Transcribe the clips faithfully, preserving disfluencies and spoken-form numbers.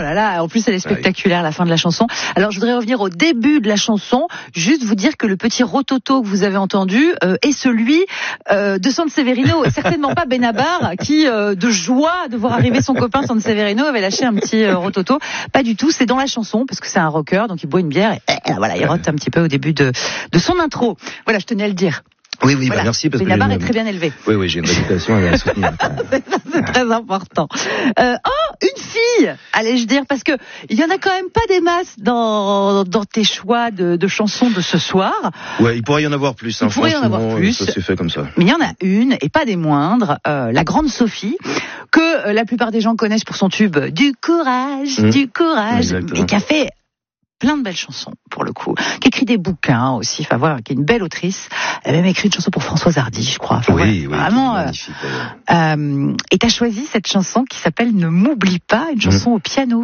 là là, en plus elle est spectaculaire, la fin de la chanson. Alors je voudrais revenir au début de la chanson, juste vous dire que le petit rototo que vous avez entendu euh, est celui euh, de Sanseverino, et certainement pas Benabar qui, euh, de joie de voir arriver son copain Sanseverino, avait lâché un petit euh, rototo. Pas du tout, c'est dans la chanson, parce que c'est un rocker, donc il boit une bière, et, et voilà, il rote un petit peu au début de, de son intro. Voilà, je tenais à le dire. Oui, oui, voilà. bah merci. Parce Benabar que est très bien élevé. Oui, oui, j'ai une réputation à soutenir. c'est, c'est très important. Euh, oh, une fille, allais-je dire, parce que il y en a quand même pas des masses dans dans tes choix de, de chansons de ce soir. Ouais, il pourrait y en avoir plus. Hein, il pourrait y en avoir plus. Ça s'est fait comme ça. Mais il y en a une, et pas des moindres, euh, la grande Sophie, que euh, la plupart des gens connaissent pour son tube du courage, mmh. du courage, Exactement. Et qui a fait plein de belles chansons, pour le coup, qui écrit des bouquins aussi, enfin voilà, qui est une belle autrice. Elle a même écrit une chanson pour Françoise Hardy, je crois. Enfin, oui, voilà, oui, vraiment. magnifique. Euh, euh, et t'as choisi cette chanson qui s'appelle Ne m'oublie pas, une chanson mmh. au piano.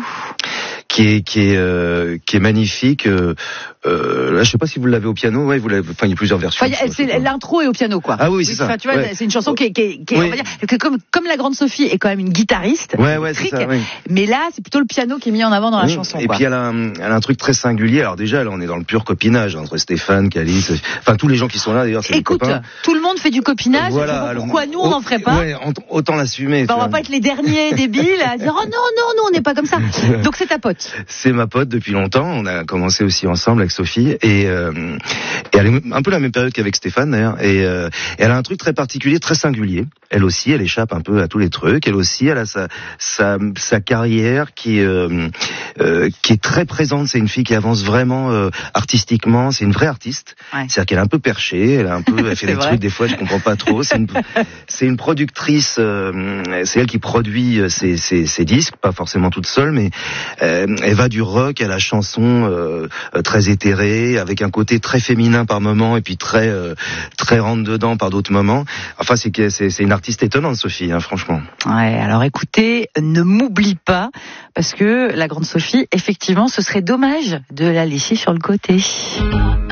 Qui est qui est euh, qui est magnifique. Euh, euh, là, je sais pas si vous l'avez au piano. Ouais, vous l'avez. Enfin, il y a plusieurs versions. Enfin, c'est, l'intro est au piano, quoi. Ah oui, c'est enfin, ça. Tu vois, ouais. c'est une chanson qui est, qui est, qui est oui. on va dire, que comme comme la grande Sophie est quand même une guitariste. Ouais, ouais, c'est ça. Oui. Mais là, c'est plutôt le piano qui est mis en avant dans la oui. chanson. Et quoi. puis elle a, un, elle a un truc très singulier. Alors déjà, là, on est dans le pur copinage entre Stéphane, Calice, enfin tous les gens qui sont là. D'ailleurs, c'est Écoute, des copains. tout le monde fait du copinage. Voilà. Pourquoi alors, nous on n'en ferait pas? Ouais, autant l'assumer. Bah, on va pas être les derniers débiles à dire oh non non non, on n'est pas comme ça. Donc c'est ta pote. C'est ma pote depuis longtemps. On a commencé aussi ensemble avec Sophie et, euh, et elle est un peu la même période qu'avec Stéphane d'ailleurs. Et, euh, et elle a un truc très particulier, très singulier. Elle aussi, elle échappe un peu à tous les trucs. Elle aussi, elle a sa sa, sa carrière qui est euh, euh, qui est très présente. C'est une fille qui avance vraiment euh, artistiquement. C'est une vraie artiste. Ouais. C'est-à-dire qu'elle est un peu perchée. Elle a un peu, elle fait des vrai. trucs des fois je comprends pas trop. C'est une c'est une productrice. Euh, c'est elle qui produit ses, ses ses disques, pas forcément toute seule, mais euh, elle va du rock à la chanson euh, très éthérée, avec un côté très féminin par moments et puis très euh, très rentre dedans par d'autres moments. Enfin, c'est c'est c'est une artiste étonnante, Sophie, hein, franchement. Ouais, alors écoutez, ne m'oublie pas, parce que la grande Sophie, effectivement, ce serait dommage de la laisser sur le côté.